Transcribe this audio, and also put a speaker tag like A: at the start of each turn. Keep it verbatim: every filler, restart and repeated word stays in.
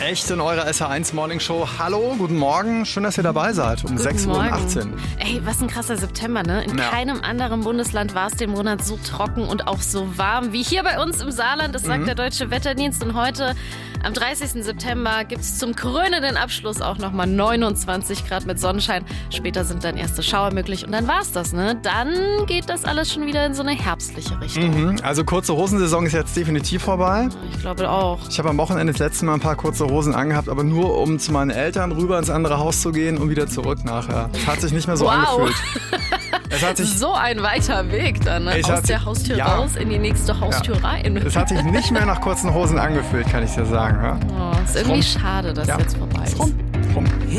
A: Echt in eurer S R eins Morning Show. Hallo, guten Morgen. Schön, dass ihr dabei seid. Um
B: Guten
A: sechs Uhr
B: Morgen.
A: achtzehn.
B: Ey, was ein krasser September, ne? In
A: Ja.
B: keinem anderen Bundesland war es den Monat so trocken und auch so warm wie hier bei uns im Saarland. Das sagt
A: Mhm.
B: der Deutsche Wetterdienst. Und heute, am dreißigsten September, gibt es zum krönenden Abschluss auch nochmal neunundzwanzig Grad mit Sonnenschein. Später sind dann erste Schauer möglich und dann war's das, ne? Dann geht das alles schon wieder in so eine herbstliche Richtung.
A: Mhm. Also kurze Hosensaison ist jetzt definitiv vorbei.
B: Ich glaube auch.
A: Ich habe am Wochenende das letzte Mal ein paar kurze Hosen angehabt, aber nur um zu meinen Eltern rüber ins andere Haus zu gehen und wieder zurück nachher. Es hat sich nicht mehr so
B: Wow.
A: angefühlt. Es hat sich,
B: So ein weiter Weg dann, ne?
A: Es
B: Aus
A: hat
B: der
A: sich-
B: Haustür
A: ja.
B: raus in die nächste Haustür rein.
A: es hat sich nicht mehr nach kurzen Hosen angefühlt, kann ich dir sagen. Ja?
B: Oh, ist irgendwie
A: Rum.
B: schade, dass
A: Ja.
B: jetzt vorbei ist.
A: Rum. Rum.